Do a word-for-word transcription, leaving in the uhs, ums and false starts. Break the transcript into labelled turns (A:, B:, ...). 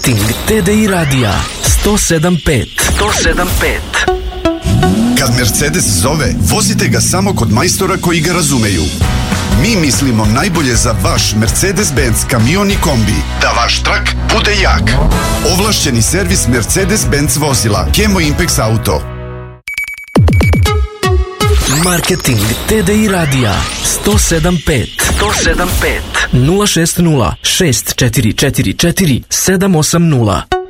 A: Marketing T D I radija sto sedam pet. sto sedam pet.
B: Kad Mercedes zove, vozite ga samo kod majstora koji ga razumeju. Mi mislimo najbolje za vaš Mercedes-Benz kamion i kombi, da vaš trak bude jak. Ovlašćeni servis Mercedes-Benz vozila Kemo Impex Auto.
A: Marketing T D I radija sto sedam pet. sto sedam pet. nula šest nula šest četiri četiri četiri sedam osam nula.